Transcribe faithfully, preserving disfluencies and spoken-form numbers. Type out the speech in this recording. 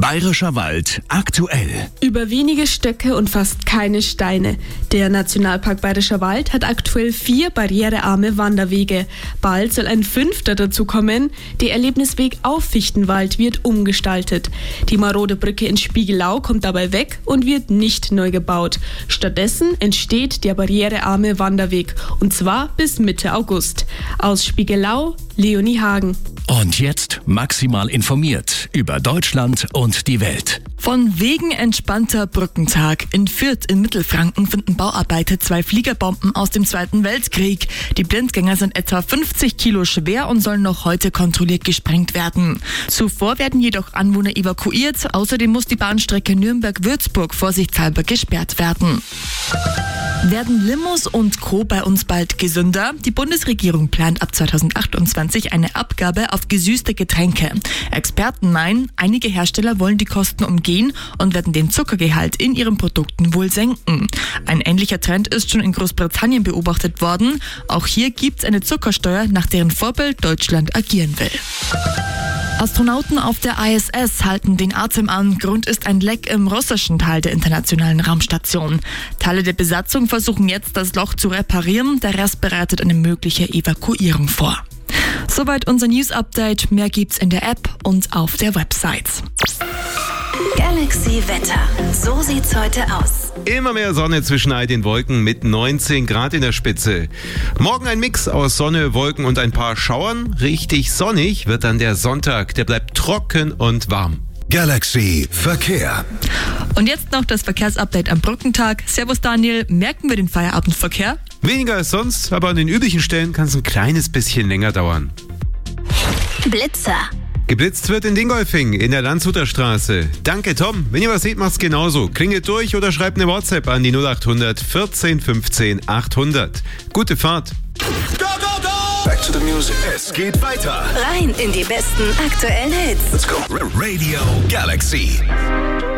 Bayerischer Wald aktuell. Über wenige Stöcke und fast keine Steine. Der Nationalpark Bayerischer Wald hat aktuell vier barrierearme Wanderwege. Bald soll ein fünfter dazu kommen. Der Erlebnisweg auf Fichtenwald wird umgestaltet. Die marode Brücke in Spiegelau kommt dabei weg und wird nicht neu gebaut. Stattdessen entsteht der barrierearme Wanderweg. Und zwar bis Mitte August. Aus Spiegelau, Leonie Hagen. Und jetzt maximal informiert über Deutschland und die Welt. Von wegen entspannter Brückentag. In Fürth in Mittelfranken finden Bauarbeiter zwei Fliegerbomben aus dem Zweiten Weltkrieg. Die Blindgänger sind etwa fünfzig Kilo schwer und sollen noch heute kontrolliert gesprengt werden. Zuvor werden jedoch Anwohner evakuiert. Außerdem muss die Bahnstrecke Nürnberg-Würzburg vorsichtshalber gesperrt werden. Werden Limos und Co. bei uns bald gesünder? Die Bundesregierung plant ab zweitausendachtundzwanzig eine Abgabe auf gesüßte Getränke. Experten meinen, einige Hersteller wollen die Kosten umgehen und werden den Zuckergehalt in ihren Produkten wohl senken. Ein ähnlicher Trend ist schon in Großbritannien beobachtet worden. Auch hier gibt es eine Zuckersteuer, nach deren Vorbild Deutschland agieren will. Astronauten auf der I S S halten den Atem an. Grund ist ein Leck im russischen Teil der internationalen Raumstation. Teile der Besatzung versuchen jetzt, das Loch zu reparieren. Der Rest bereitet eine mögliche Evakuierung vor. Soweit unser News-Update. Mehr gibt's in der App und auf der Website. Galaxy Wetter. So sieht's heute aus. Immer mehr Sonne zwischen all den Wolken mit neunzehn Grad in der Spitze. Morgen ein Mix aus Sonne, Wolken und ein paar Schauern. Richtig sonnig wird dann der Sonntag. Der bleibt trocken und warm. Galaxy Verkehr. Und jetzt noch das Verkehrsupdate am Brückentag. Servus Daniel, merken wir den Feierabendverkehr? Weniger als sonst, aber an den üblichen Stellen kann es ein kleines bisschen länger dauern. Blitzer. Geblitzt wird in Dingolfing in der Landshuter Straße. Danke Tom, wenn ihr was seht, macht's genauso. Klingelt durch oder schreibt eine WhatsApp an die null acht hundert vierzehn fünfzehn achthundert. Gute Fahrt. Go, go, go! Back to the music. Es geht weiter. Rein in die besten aktuellen Hits. Let's go. Radio Galaxy.